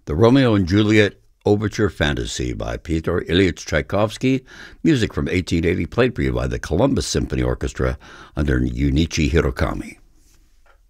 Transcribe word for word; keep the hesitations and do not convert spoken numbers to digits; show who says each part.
Speaker 1: The Romeo and Juliet Overture Fantasy by Pyotr Ilyich Tchaikovsky, music from eighteen eighty, played for you by the Columbus Symphony Orchestra under Junichi Hirokami.